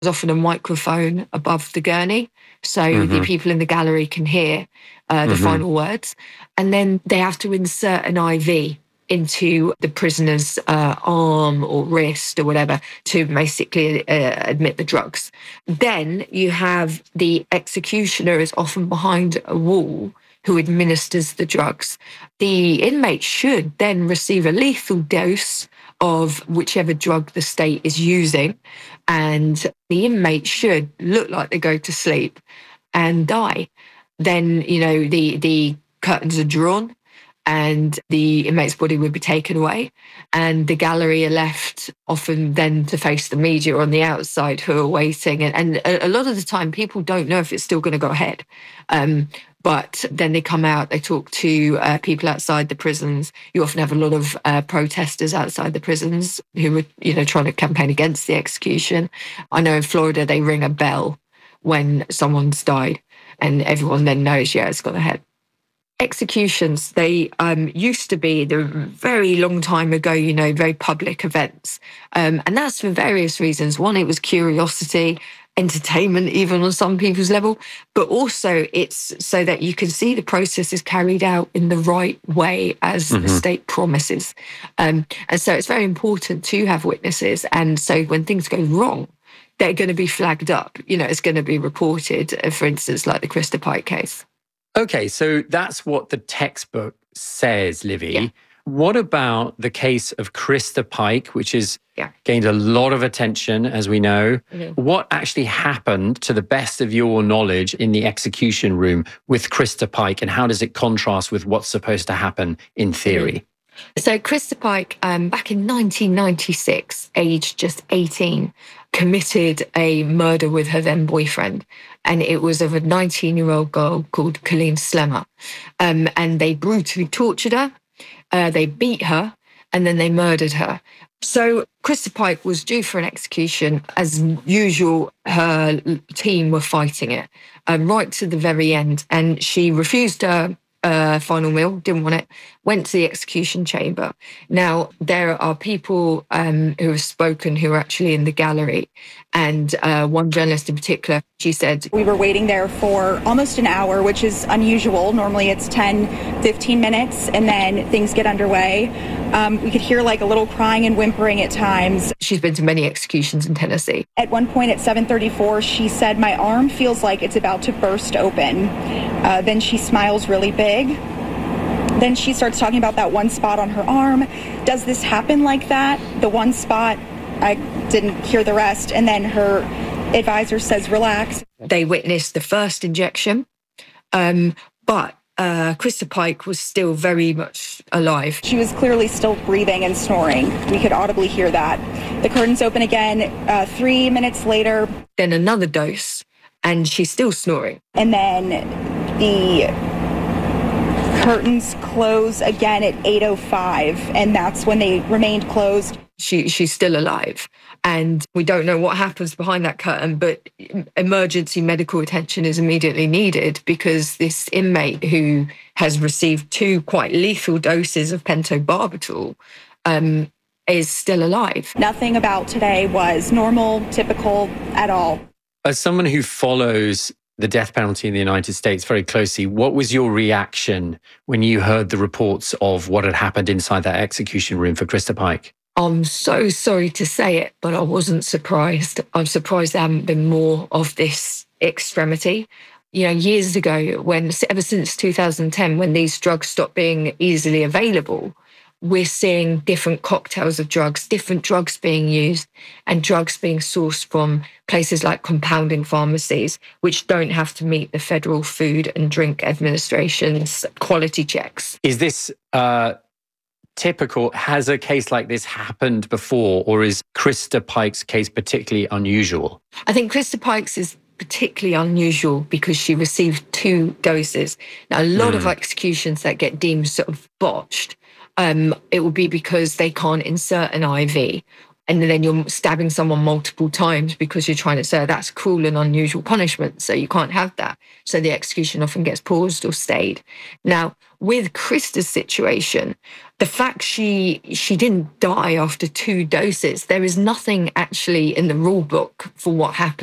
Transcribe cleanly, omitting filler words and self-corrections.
There's often a microphone above the gurney, so the people in the gallery can hear the final words. And then they have to insert an IV into the prisoner's arm or wrist or whatever to basically admit the drugs. Then you have the executioner is often behind a wall who administers the drugs. The inmate should then receive a lethal dose of whichever drug the state is using, and the inmate should look like they go to sleep and die. Then, the curtains are drawn and the inmate's body would be taken away, and the gallery are left often then to face the media on the outside who are waiting. And a lot of the time people don't know if it's still going to go ahead. But then they come out, they talk to people outside the prisons. You often have a lot of protesters outside the prisons who were, trying to campaign against the execution. I know in Florida, they ring a bell when someone's died and everyone then knows, it's gone ahead. Executions, they used to be, the very long time ago, very public events. And that's for various reasons. One, it was curiosity, entertainment, even on some people's level, but also it's so that you can see the process is carried out in the right way as the state promises. And so it's very important to have witnesses. And so when things go wrong, they're going to be flagged up. It's going to be reported, for instance, like the Krista Pike case. Okay, so that's what the textbook says, Livy. Yeah. What about the case of Krista Pike, which has gained a lot of attention, as we know? What actually happened, to the best of your knowledge, in the execution room with Krista Pike, and how does it contrast with what's supposed to happen in theory? So Krista Pike, back in 1996, aged just 18, committed a murder with her then boyfriend. And it was of a 19-year-old girl called Colleen Slemmer. And they brutally tortured her, they beat her, and then they murdered her. So Krista Pike was due for an execution. As usual, her team were fighting it right to the very end. And she refused her final meal, didn't want it, went to the execution chamber. Now, there are people who have spoken who are actually in the gallery. And one journalist in particular, she said, "We were waiting there for almost an hour, which is unusual. Normally it's 10, 15 minutes, and then things get underway. We could hear like a little crying and whimpering at times." She's been to many executions in Tennessee. At one point at 7:34, she said, "My arm feels like it's about to burst open." Then she smiles really big. Then she starts talking about that one spot on her arm. Does this happen like that? The one spot, I didn't hear the rest. And then her advisor says, "Relax." They witnessed the first injection, but Krista Pike was still very much alive. She was clearly still breathing and snoring. We could audibly hear that. The curtains open again 3 minutes later. Then another dose, and she's still snoring. And then the curtains close again at 8:05, and that's when they remained closed. She's still alive, and we don't know what happens behind that curtain, but emergency medical attention is immediately needed because this inmate, who has received 2 quite lethal doses of pentobarbital, is still alive. Nothing about today was normal, typical at all. As someone who follows the death penalty in the United States very closely, what was your reaction when you heard the reports of what had happened inside that execution room for Krista Pike? I'm so sorry to say it, but I wasn't surprised. I'm surprised there haven't been more of this extremity. Years ago, ever since 2010, when these drugs stopped being easily available, we're seeing different cocktails of drugs, different drugs being used, and drugs being sourced from places like compounding pharmacies, which don't have to meet the Federal Food and Drug Administration's quality checks. Is this typical? Has a case like this happened before, or is Krista Pike's case particularly unusual? I think Krista Pike's is particularly unusual because she received 2 doses. Now, a lot of executions that get deemed sort of botched, it will be because they can't insert an IV. and then you're stabbing someone multiple times because you're trying to say that's cruel and unusual punishment, so you can't have that. So the execution often gets paused or stayed. Now, with Krista's situation, the fact she didn't die after 2 doses, there is nothing actually in the rule book for what happens